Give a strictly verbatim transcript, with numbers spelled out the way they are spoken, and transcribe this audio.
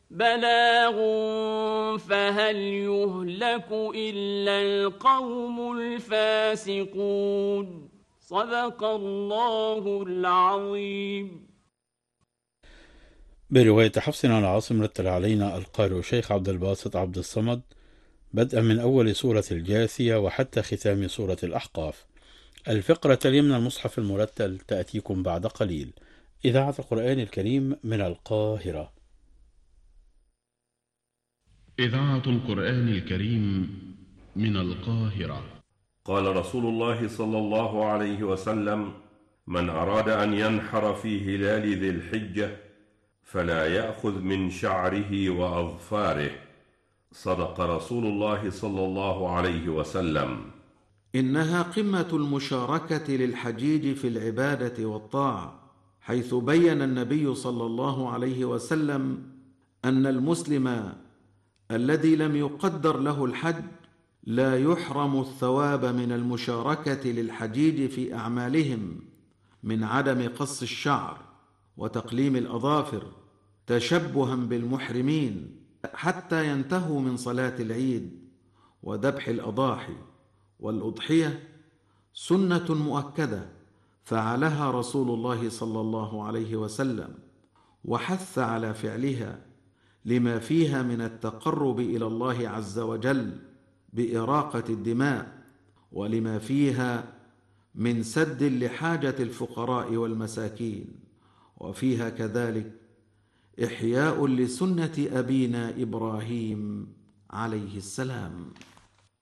بلاغ فهل يهلك إلا القوم الفاسقون. صدق الله العظيم. برواية حفص عن عاصم رتل علينا القارئ شيخ عبد الباسط عبد الصمد بدءا من أول سورة الجاثية وحتى ختام سورة الأحقاف. الفقرة تلي من المصحف المرتل تأتيكم بعد قليل. إذاعة القرآن الكريم من القاهرة. إذاعة القرآن الكريم من القاهرة. قال رسول الله صلى الله عليه وسلم: من أراد أن ينحر في هلال ذي الحجة فلا يأخذ من شعره وأظفاره. صدق رسول الله صلى الله عليه وسلم. إنها قمة المشاركة للحجيج في العبادة والطاعة، حيث بين النبي صلى الله عليه وسلم أن المسلم الذي لم يقدر له الحج لا يحرم الثواب من المشاركة للحجيج في أعمالهم من عدم قص الشعر وتقليم الأظافر تشبها بالمحرمين حتى ينتهوا من صلاة العيد وذبح الأضاحي والأضحية، سنة مؤكدة فعلها رسول الله صلى الله عليه وسلم وحث على فعلها لما فيها من التقرب إلى الله عز وجل بإراقة الدماء، ولما فيها من سد لحاجة الفقراء والمساكين، وفيها كذلك إحياء لسنة أبينا إبراهيم عليه السلام.